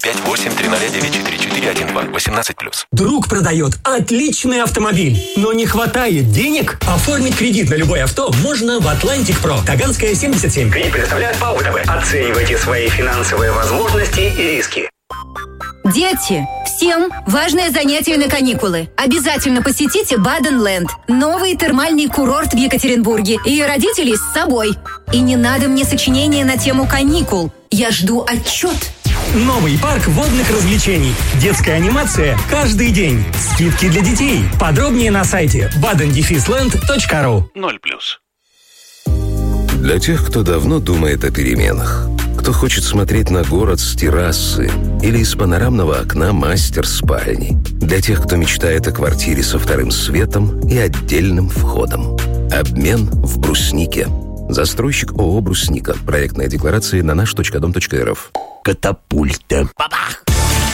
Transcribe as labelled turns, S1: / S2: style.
S1: 5830944412. 18+.
S2: Друг продает отличный автомобиль, но не хватает денег? Оформить кредит на любое авто можно в Atlantic Pro. Таганская, 77.
S3: Кредит предоставляет ПАО ВТБ. Оценивайте свои финансовые возможности и риски.
S4: Дети, всем важное занятие на каникулы. Обязательно посетите Баден-Ленд, новый термальный курорт в Екатеринбурге, и родителей с собой. И не надо мне сочинения на тему каникул. Я жду отчет.
S2: Новый парк водных развлечений. Детская анимация каждый день. Скидки для детей. Подробнее на сайте baden-land.ru.
S1: 0+.
S5: Для тех, кто давно думает о переменах, кто хочет смотреть на город с террасы или из панорамного окна мастер-спальни, для тех, кто мечтает о квартире со вторым светом и отдельным входом. Обмен в Бруснике. Застройщик ООО «Брусника». Проектная декларация на наш.дом.рф.
S6: Катапульта. Бабах!